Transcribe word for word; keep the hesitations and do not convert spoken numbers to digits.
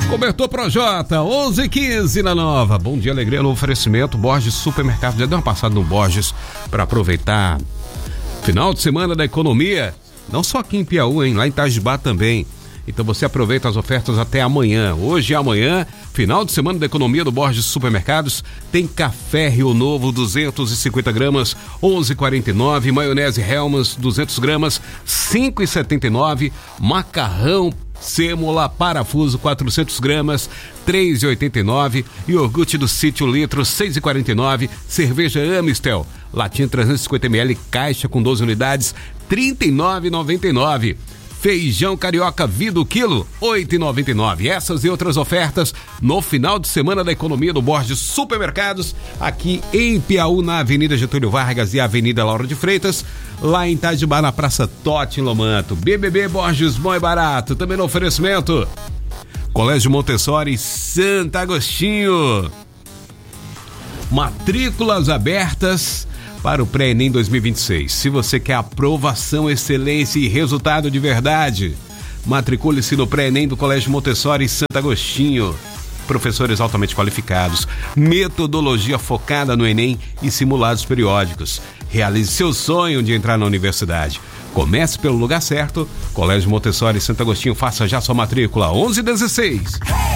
Cobertor Projota, onze e quinze na Nova. Bom dia, alegria no oferecimento Borges Supermercado. Já deu uma passada no Borges para aproveitar final de semana da economia, não só aqui em Piauí, hein? Lá em Itajubá também. Então você aproveita as ofertas até amanhã. Hoje e amanhã, final de semana da economia do Borges Supermercados. Tem café Rio Novo, duzentos e cinquenta gramas, onze e quarenta e nove. Maionese Hellmann's, duzentas gramas, cinco e setenta e nove. Macarrão Sêmola Parafuso, quatrocentas gramas, três e oitenta e nove. Iogurte do Sítio Litro, seis e quarenta e nove. Cerveja Amistel, latinha trezentos e cinquenta mililitros, caixa com doze unidades, trinta e nove e noventa e nove. Feijão carioca Vida o quilo, oito e noventa e nove. Essas e outras ofertas no final de semana da economia do Borges Supermercados, aqui em Piauí, na Avenida Getúlio Vargas e Avenida Laura de Freitas, lá em Itajubá, na Praça Totti, em Lomanto. B B B Borges, bom e barato. Também no oferecimento Colégio Montessori Santo Agostinho. Matrículas abertas para o Pré-ENEM dois mil e vinte e seis. Se você quer aprovação, excelência e resultado de verdade, matricule-se no Pré-ENEM do Colégio Montessori Santo Agostinho. Professores altamente qualificados, metodologia focada no Enem e simulados periódicos. Realize seu sonho de entrar na universidade. Comece pelo lugar certo. Colégio Montessori Santo Agostinho, faça já sua matrícula. onze e dezesseis.